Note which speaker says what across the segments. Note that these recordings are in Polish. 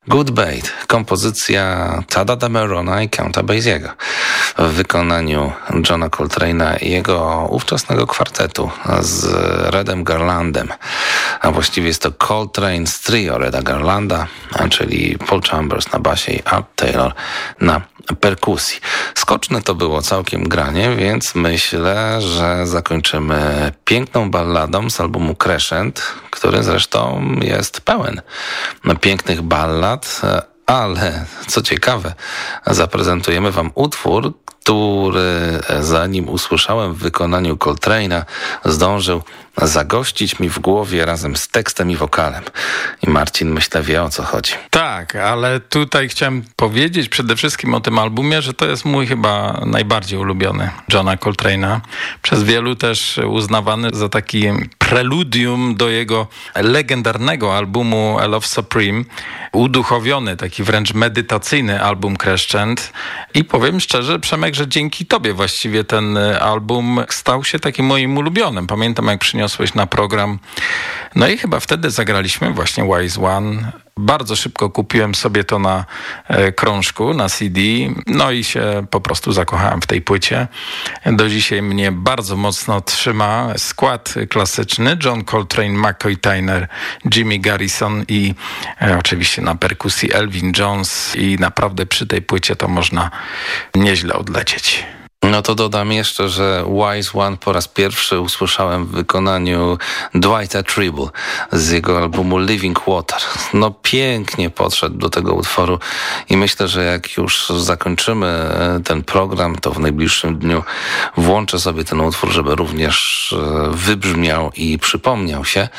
Speaker 1: Good Bait, kompozycja Tada Damerona i Counta Basiego w wykonaniu Johna Coltrane'a i jego ówczesnego kwartetu z Redem Garlandem, a właściwie jest to Coltrane's Trio Reda Garlanda, czyli Paul Chambers na basie i Art Taylor na perkusji. Skoczne to było całkiem granie, więc myślę, że zakończymy piękną balladą z albumu Crescent, który zresztą jest pełen pięknych ballad, ale co ciekawe, zaprezentujemy wam utwór, który zanim usłyszałem w wykonaniu Coltrane'a, zdążył zagościć mi w głowie razem z tekstem i wokalem. I Marcin, myślę, wie, o co chodzi.
Speaker 2: Tak, ale tutaj chciałem powiedzieć przede wszystkim o tym albumie, że to jest mój chyba najbardziej ulubiony Johna Coltrane'a. Przez wielu też uznawany za taki preludium do jego legendarnego albumu A Love Supreme. Uduchowiony, taki wręcz medytacyjny album Crescent. I powiem szczerze, Przemek, że dzięki tobie właściwie ten album stał się takim moim ulubionym. Pamiętam, jak przyniosłeś na program. No i chyba wtedy zagraliśmy właśnie Wise One. Bardzo szybko kupiłem sobie to na krążku, na CD, no i się po prostu zakochałem w tej płycie. Do dzisiaj mnie bardzo mocno trzyma skład klasyczny: John Coltrane, McCoy Tyner, Jimmy Garrison i oczywiście na perkusji Elvin Jones, i naprawdę przy tej płycie to można nieźle odlecieć.
Speaker 1: No to dodam jeszcze, że Wise One po raz pierwszy usłyszałem w wykonaniu Dwighta Tribble z jego albumu Living Water. No pięknie podszedł do tego utworu i myślę, że jak już zakończymy ten program, to w najbliższym dniu włączę sobie ten utwór, żeby również wybrzmiał i przypomniał się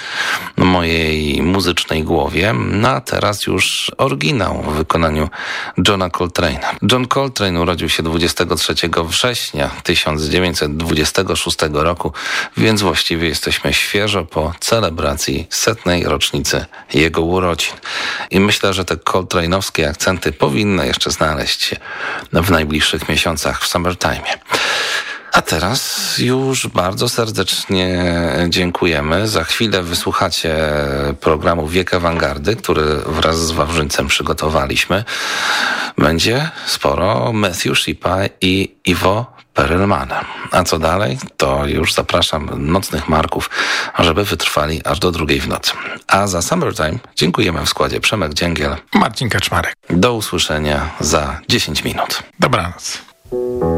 Speaker 1: mojej muzycznej głowie. No a teraz już oryginał w wykonaniu Johna Coltrane'a. John Coltrane urodził się 23 września 1926 roku, więc właściwie jesteśmy świeżo po celebracji 100. rocznicy jego urodzin. I myślę, że te coltrane'owskie akcenty powinny jeszcze znaleźć się w najbliższych miesiącach w Summertime. A teraz już bardzo serdecznie dziękujemy. Za chwilę wysłuchacie programu Wiek Awangardy, który wraz z Wawrzyńcem przygotowaliśmy. Będzie sporo Matthew Shipa i Ivo Perelmana. A co dalej? To już zapraszam nocnych Marków, żeby wytrwali aż do 2 w nocy. A za Summertime dziękujemy w składzie Przemek Dzięgiel,
Speaker 2: Marcin Kaczmarek.
Speaker 1: Do usłyszenia za 10 minut.
Speaker 2: Dobranoc.